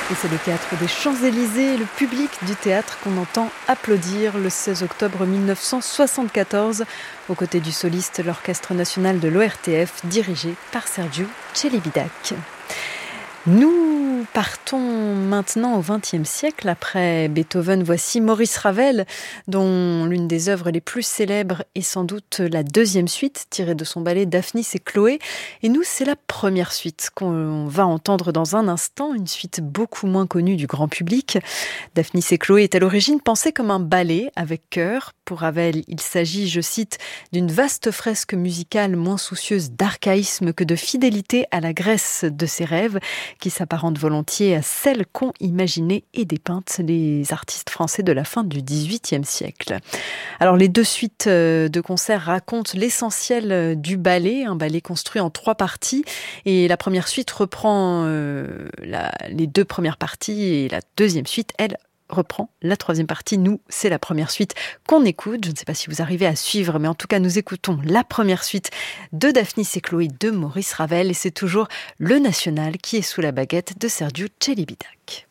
Et c'est le théâtre des Champs-Élysées, le public du théâtre qu'on entend applaudir le 16 octobre 1974, aux côtés du soliste l'Orchestre national de l'ORTF, dirigé par Sergiu Celibidache. Nous partons maintenant au XXe siècle. Après Beethoven, voici Maurice Ravel, dont l'une des œuvres les plus célèbres est sans doute la deuxième suite, tirée de son ballet Daphnis et Chloé. Et nous, c'est la première suite qu'on va entendre dans un instant, une suite beaucoup moins connue du grand public. Daphnis et Chloé est à l'origine pensée comme un ballet avec chœur. Pour Ravel, il s'agit, je cite, d'une vaste fresque musicale moins soucieuse d'archaïsme que de fidélité à la Grèce de ses rêves, qui s'apparente volontiers à celle qu'ont imaginées et dépeintes les artistes français de la fin du XVIIIe siècle. Alors les deux suites de concerts racontent l'essentiel du ballet, un ballet construit en 3 parties, et la première suite reprend les 2 premières parties, et la deuxième suite, elle, reprend la 3e partie. Nous, c'est la première suite qu'on écoute. Je ne sais pas si vous arrivez à suivre, mais en tout cas, nous écoutons la première suite de Daphnis et Chloé de Maurice Ravel, et c'est toujours le National qui est sous la baguette de Sergiu Celibidache.